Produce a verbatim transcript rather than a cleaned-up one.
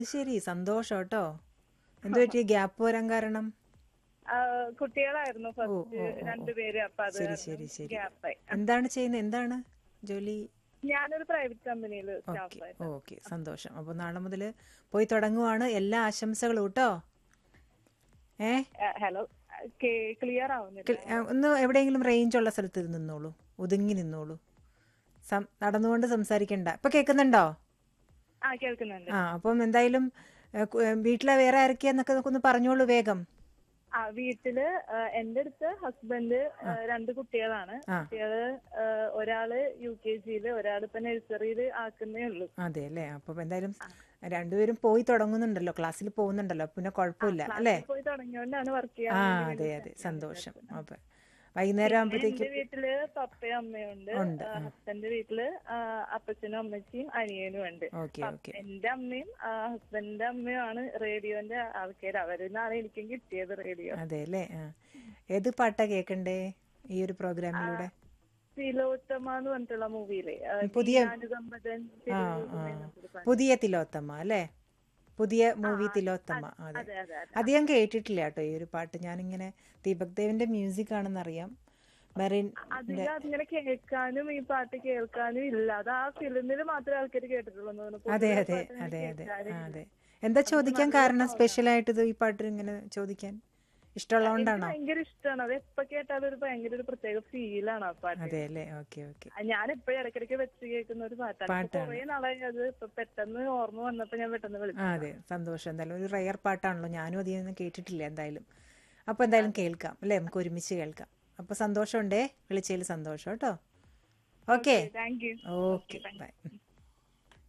ശരി, സന്തോഷം കേട്ടോ. എന്ത് പറ്റി ഗ്യാപ്പ് വരാൻ കാരണം? ആ, കുട്ടികളായിരുന്നു ഓ ഫസ്റ്റ് ഓ ഓ ഓ രണ്ടുപേര്, അപ്പൊ അത് ശരി കാരണം ശരി ശരി. ഗ്യാപ്പായി. എന്താണ് ചെയ്യുന്നത്? എന്താണ് ജോലി? ഞാനൊരു പ്രൈവറ്റ് കമ്പനിയിൽ ഓക്കെ സ്റ്റാഫായിട്ട്. ഓക്കെ, സന്തോഷം. അപ്പോൾ നാളെ മുതൽ പോയി തുടങ്ങുവാണ്. എല്ലാ ആശംസകളും കേട്ടോ. ഏ ഹലോ, ക്ലിയർ ആവുന്നില്ല. കിൾ- ആ, ഒന്ന് എവിടെയെങ്കിലും റേഞ്ച് ഉള്ള സ്ഥലത്ത് നിന്നോളൂ, ഒതുങ്ങി നിന്നോളൂ. സം നടന്നുകൊണ്ട് സംസാരിക്കണ്ട. ഇപ്പം കേൾക്കുന്നുണ്ടോ? ആ, കേൾക്കുന്നുണ്ട്. ആ, അപ്പം എന്തായാലും ഏ, കു- ഏ, വീട്ടിലെ വേറെ ആരൊക്കെയാന്നൊക്കെ ഒന്ന് പറഞ്ഞോളൂ വേഗം. ആ, വീട്ടില് ആ, എന്റെ അടുത്ത് ഹസ്ബൻഡ്, ആ ആ, രണ്ട് കുട്ടികളാണ്. ആ കുട്ടികള് ആ, ഒരാള് യു കെ ജിയില്, ഒരാൾ ഇപ്പൊ നഴ്സറിയിൽ ആക്കുന്നേ ഉള്ളൂ. അതെ അല്ലേ. അപ്പം എന്തായാലും ആ, രണ്ടുപേരും പോയി തുടങ്ങുന്നുണ്ടല്ലോ, ക്ലാസ്സിൽ പോകുന്നുണ്ടല്ലോ, പിന്നെ ആ, കുഴപ്പമില്ല അല്ലേ. ക്ലാസ്സിൽ പോയി തുടങ്ങിയോണ്ടാണ് വർക്ക് ചെയ്യാൻ ആ വേണ്ടി അതെ വീണ്ടും അതെ, സ്റ്റാർട്ട് ചെയ്യാൻ സന്തോഷം. വിചാരിച്ചത്. അപ്പം വൈകുന്നേരം പിന്നെ എന്റെ ആകുമ്പോഴത്തേക്കും വീട്ടില് പപ്പയും അമ്മയും ഉണ്ട്. ഉണ്ട്. ആ ഹസ്ബൻഡിന്റെ വീട്ടില് ആ, അപ്പച്ചനും അമ്മച്ചിയും അനിയനും ഉണ്ട്. ഓക്കെ പപ്പ- ഓക്കെ. എന്റെ അമ്മയും ആ, ഹസ്ബൻഡിന്റെ അമ്മയും ആണ് റേഡിയോന്റെ ആൾക്കാർ. അവരിൽ നിന്നാണ് എനിക്കും കിട്ടിയത് റേഡിയോ. അതെ അല്ലേ. ആ, ഏത് പാട്ടാ കേൾക്കണ്ടേ ഈ ഒരു ആ, പ്രോഗ്രാമിലൂടെ? തിലോത്തമ എന്ന് പറഞ്ഞിട്ടുള്ള മൂവിയിലെ ഉം, പുതിയ ദീനാനുകമ്പതൻ ആ ആ തിരുവുറുമേ എന്നൊരു പാട്ട്. പുതിയ തിലോത്തമ്മ അല്ലേ? പുതിയ ആ, മൂവി ആ, തിലോത്തമ. അതെ അതെ. അതെ അതെ അതെ. അത് ഞാൻ കേട്ടിട്ടില്ല കേട്ടോ ഈ ഒരു പാട്ട്. ഞാനിങ്ങനെ ദീപക് ദേവിന്റെ മ്യൂസിക് ആണെന്നറിയാം. മെറിൻ്റെ. അതിൽ അതിങ്ങനെ കേൾക്കാനും ഈ പാട്ട് കേൾക്കാനും ഇല്ല. അത് ആ ഫിലിമിൽ മാത്രമേ ആൾക്കാർ കേട്ടിട്ടുള്ളൂ എന്ന് തോന്നുന്നു. അതെ പൊതുവെ ആ അതെ പാട്ട് അങ്ങനെ അതെ അതെ. ആ കേൾക്കാനേ ഇല്ല. അതെ. എന്താ അതിപ്പോ ചോദിക്കാൻ നല്ല കാരണം? സോങ് ആണ്. സ്പെഷ്യലായിട്ട് ഇത് ഈ പാട്ട് ഇങ്ങനെ ചോദിക്കാൻ ആ, എനിക്ക് ഇഷ്ടമുള്ളതുകൊണ്ടാണോ? ഭയങ്കര ഇഷ്ടമാണ്. അത് എപ്പോ കേട്ടാലും ഒരു ഭയങ്കര ഒരു പ്രത്യേക ഫീലാണ് ആ അതെ പാട്ടിന്. അല്ലേ. Okay okay. ആ, ഞാൻ എപ്പോഴും ഇടയ്ക്കിടയ്ക്ക് വെച്ച് കേൾക്കുന്ന ഒരു പാട്ടാണ്. ഇപ്പൊ പാട്ടാണ്. കുറെ നാളായി അത് ഇപ്പൊ പെട്ടെന്ന് ഓർമ്മ വന്നപ്പോ ഞാൻ പെട്ടെന്ന് ആ വിളിച്ചതാ. അതെ, സന്തോഷം. എന്തായാലും ഒരു റയർ പാട്ടാണല്ലോ, ഞാനും അധികം കേട്ടിട്ടില്ല എന്തായാലും. അപ്പോൾ എന്തായാലും അതെ. കേൾക്കാം അല്ലേ, നമുക്ക് ഒരുമിച്ച് കേൾക്കാം. അപ്പോൾ സന്തോഷമുണ്ടേ, വിളിച്ചതിൽ സന്തോഷം കേട്ടോ. Okay okay, thank you. Okay, okay thank you. By.